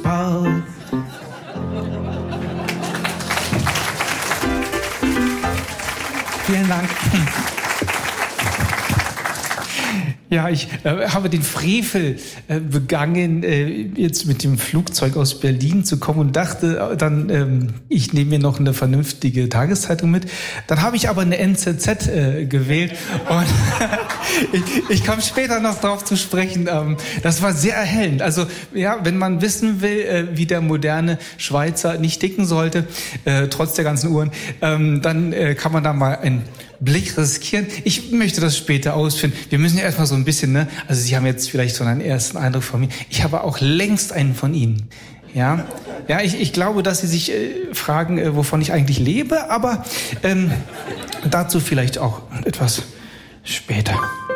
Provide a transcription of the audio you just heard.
Ball. Vielen Dank. Ja, ich habe den Frevel begangen, jetzt mit dem Flugzeug aus Berlin zu kommen und dachte dann, ich nehme mir noch eine vernünftige Tageszeitung mit. Dann habe ich aber eine NZZ gewählt und ich komme später noch drauf zu sprechen. Das war sehr erhellend. Also ja, wenn man wissen will, wie der moderne Schweizer nicht dicken sollte, trotz der ganzen Uhren, dann kann man da mal einen Blick riskieren. Ich möchte das später ausfinden. Wir müssen ja erstmal so ein bisschen, ne? Also Sie haben jetzt vielleicht so einen ersten Eindruck von mir. Ich habe auch längst einen von Ihnen. Ja, ich glaube, dass Sie sich fragen, wovon ich eigentlich lebe, aber dazu vielleicht auch etwas später.